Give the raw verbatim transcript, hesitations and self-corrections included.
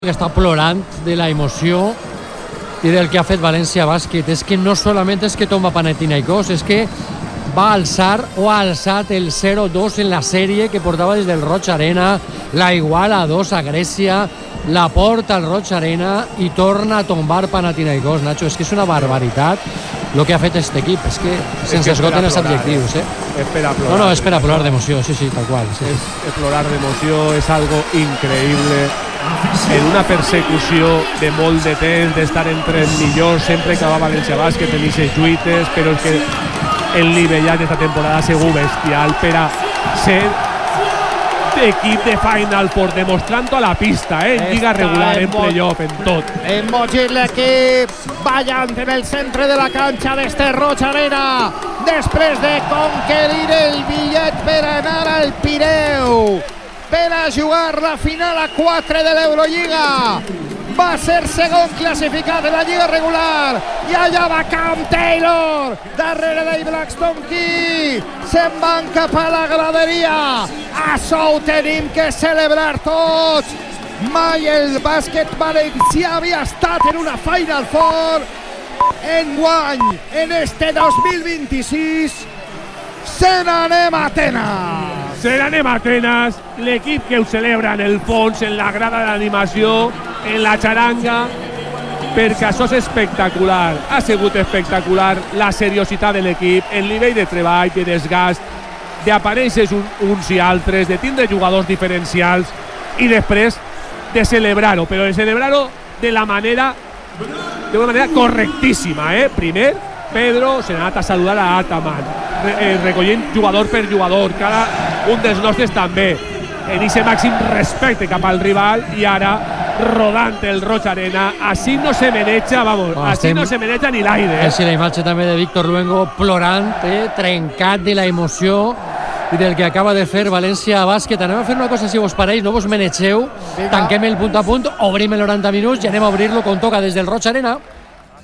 que està plorant de la emoció i del que ha fet València Bàsquet. És que no solament és que tomba Panathinaikos, és que va alçar o ha alçat el zero dos en la sèrie que portava des del Roig Arena, la iguala a dos a Grècia, la porta al Roig Arena i torna a tombar Panathinaikos. Nacho, és que és una barbaritat el que ha fet aquest equip, és que se'ns esgoten els adjectius, eh? És per a plorar. No, no, és per a plorar d'emoció, sí, sí, tal qual. Sí. És, és plorar d'emoció, és algo increïble. En una persecució de molt de temps, d'estar entre els millors, sempre que va València Bàsquet en aquestes lluites, però és que el nivellat d'esta temporada ha sigut bestial per a ser equip de Final Four, demostrant-ho a la pista, eh? En lliga regular, en playoff, en tot. Embogir l'equip ballant en el centre de la canxa d'este Roig Arena després de conquerir el bitllet per anar al Pireu, per a jugar la final a quatre de l'Eurolliga. Va ser segon classificat en la lliga regular i allà va Cam Taylor darrere d'ell Braxton Key, se'n van cap a la graderia. Això ho tenim que celebrar tots. Mai el bàsquet valencià havia estat en una Final Four. Enguany, en este dos mil vint-i-sis, se n'anem a Atenes. Se n'anem a Atenes, l'equip que ho celebra en el fons, en la grada d'animació, en la xaranga, perquè això és espectacular. Ha sigut espectacular la seriositat de l'equip, el nivell de treball, de desgast, d'aparèixer un, uns i altres, de tindre jugadors diferencials i després de celebrar-ho, però de celebrar-ho de la manera de una manera correctíssima, eh? Primer, Pedro s'ha anat a saludar a Ataman, re, eh, recollint jugador per jugador, cada un dels nostres també, en aquest màxim respecte cap al rival, i ara rodant el Roig Arena. Així no se meneja, vamos, oh, així no se meneja ni l'aire. És la imatge també de Víctor Luengo plorant, eh, trencat de la emoció i del que acaba de fer València Bàsquet. Anem a fer una cosa, si vos pareix, no vos menegeu, tanquem el punt a punt, obrim el noranta minuts i anem a obrir-lo com toca des del Roig Arena.